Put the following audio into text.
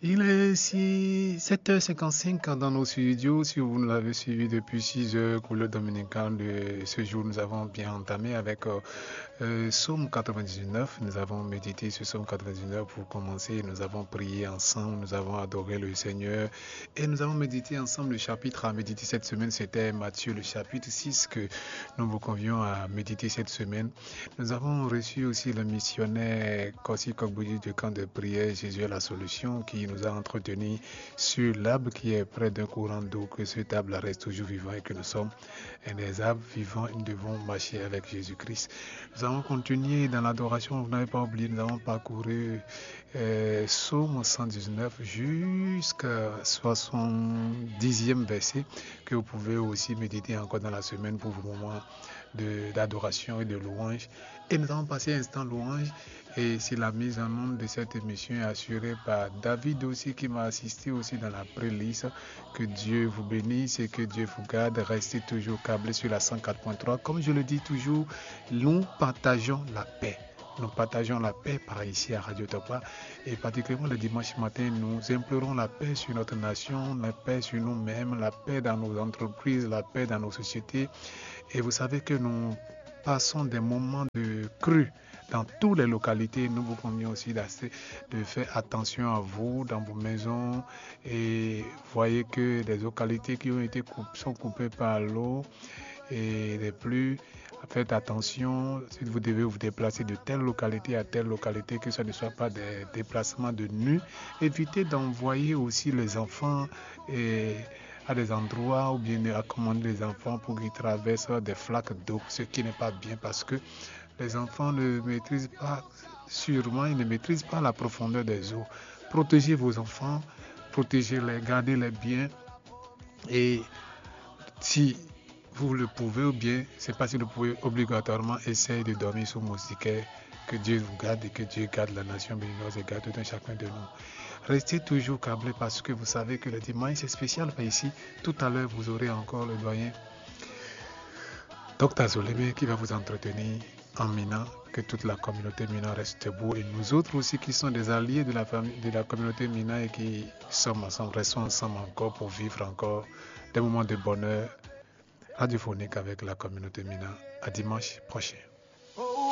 Il est 7h55 dans nos studios. Si vous nous l'avez suivi depuis 6 heures, couleur dominicaine de ce jour, nous avons bien entamé avec Psaume 99. Nous avons médité sur Psaume 99 pour commencer. Nous avons prié ensemble, nous avons adoré le Seigneur et nous avons médité ensemble le chapitre à méditer cette semaine. C'était Matthieu, le chapitre 6 que nous vous convions à méditer cette semaine. Nous avons reçu aussi le missionnaire Kossi Kokboudi du camp de prière Jésus est la solution qui nous a entretenu sur l'arbre qui est près d'un courant d'eau, que cet arbre reste toujours vivant et que nous sommes des arbres vivants et nous devons marcher avec Jésus-Christ. Nous avons continué dans l'adoration, vous n'avez pas oublié, nous avons parcouru Psaume 119 jusqu'à 70e verset que vous pouvez aussi méditer encore dans la semaine pour vos moments d'adoration et de louange. Et nous avons passé un instant louange et c'est la mise en onde de cette émission est assurée par David aussi qui m'a assisté aussi dans la playlist. Que Dieu vous bénisse et que Dieu vous garde. Restez toujours câblés sur la 104.3. Comme je le dis toujours, nous partageons la paix. Nous partageons la paix par ici à Radio Topa et particulièrement le dimanche matin, nous implorons la paix sur notre nation, la paix sur nous-mêmes, la paix dans nos entreprises, la paix dans nos sociétés. Et vous savez que nous passons des moments de crue dans toutes les localités. Nous vous convions aussi de faire attention à vous dans vos maisons et voyez que des localités qui ont été sont coupées par l'eau et les pluies. Faites attention, si vous devez vous déplacer de telle localité à telle localité, que ce ne soit pas des déplacements de nuit. Évitez d'envoyer aussi les enfants à des endroits ou bien accommoder les enfants pour qu'ils traversent des flaques d'eau, ce qui n'est pas bien parce que les enfants ne maîtrisent pas, sûrement, ils ne maîtrisent pas la profondeur des eaux. Protégez vos enfants, protégez-les, gardez-les bien et si vous le pouvez ou bien, c'est pas si vous le pouvez, obligatoirement, essayez de dormir sous moustiquaire. Que Dieu vous garde et que Dieu garde la nation béninoise et garde tout un chacun de nous. Restez toujours câblés parce que vous savez que le dimanche c'est spécial par ici. Tout à l'heure, vous aurez encore le doyen Dr Zolémé qui va vous entretenir en Mina, que toute la communauté Mina reste debout et nous autres aussi qui sont des alliés de la communauté Mina et qui sommes ensemble, restons ensemble encore pour vivre encore des moments de bonheur radiophonique avec la communauté Mina. À dimanche prochain.